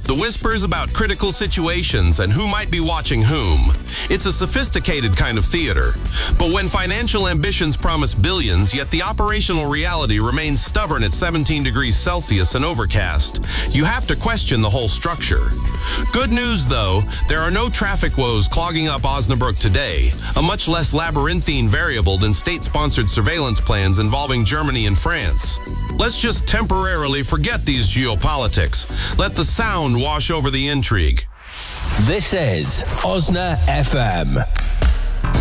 The whispers about critical situations and who might be watching whom. It's a sophisticated kind of theater. But when financial ambitions promise billions, yet the operational reality remains stubborn at 17 degrees Celsius and overcast, you have to question the whole structure. Good news, though, there are no traffic woes clogging up Osnabrück today, a much less labyrinthine variable than state-sponsored surveillance plans involving Germany and France. Let's just temporarily forget these geopolitics. Let the sound wash over the intrigue. This is Osna FM.